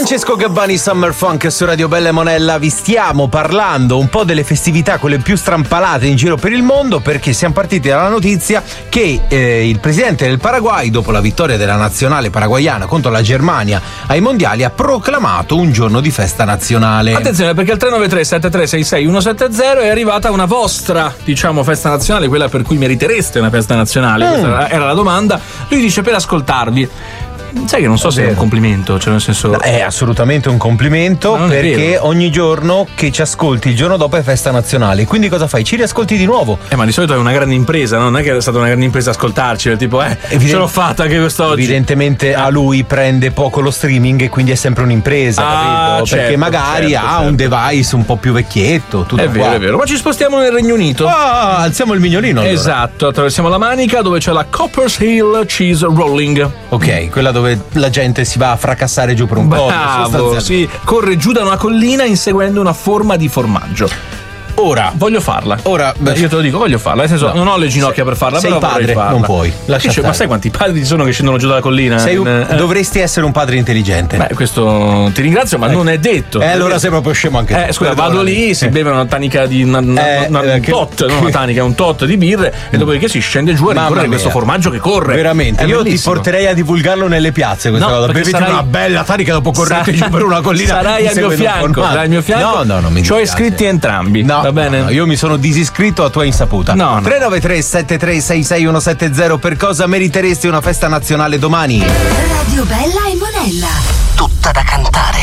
Francesco Gabbani, Summer Funk su Radio Bella e Monella. Vi stiamo parlando un po' delle festività, quelle più strampalate in giro per il mondo, perché siamo partiti dalla notizia che il presidente del Paraguay, dopo la vittoria della nazionale paraguayana contro la Germania ai mondiali, ha proclamato un giorno di festa nazionale. Attenzione, perché al 393-7366-170 è arrivata una vostra, diciamo, festa nazionale, quella per cui meritereste una festa nazionale. Questa era la domanda. Lui dice: per ascoltarvi. Sai che non so se è un complimento, cioè nel senso. È assolutamente un complimento, perché ogni giorno che ci ascolti il giorno dopo è festa nazionale. Quindi cosa fai? Ci riascolti di nuovo. Ma di solito è una grande impresa, non è che è stata una grande impresa ascoltarci, del tipo ce l'ho fatta anche quest'oggi. Evidentemente a lui prende poco lo streaming e quindi è sempre un'impresa, capito? Certo, perché magari ha un device un po' più vecchietto, tutto è vero, è vero. Ma ci spostiamo nel Regno Unito. Alziamo il mignolino allora. Esatto, attraversiamo la Manica, dove c'è la Coppers Hill Cheese Rolling. Ok, quella dove la gente si va a fracassare giù per un po'. Bravo, sì, corre giù da una collina inseguendo una forma di formaggio. Ora voglio farla. Ora io te lo dico, voglio farla. Nel senso, non ho le ginocchia per farla, sei però padre, farla. non puoi. Ma sai quanti padri ci sono che scendono giù dalla collina? Dovresti essere un padre intelligente. Beh, questo ti ringrazio, ma non è detto. Allora sei proprio scemo anche tu. Scusa, vado lì, si beve una tanica di un tot di birre e dopodiché si scende giù a rincorrere questo formaggio che corre. Veramente, io ti porterei a divulgarlo nelle piazze questa cosa. Bevete una bella tanica, dopo correte giù per una collina. Sarai al mio fianco. No, non mi ci ho iscritti entrambi. Va bene? No, io mi sono disiscritto a tua insaputa. 393-7366170. Per cosa meriteresti una festa nazionale domani? Radio Bella e Monella. Tutta da cantare.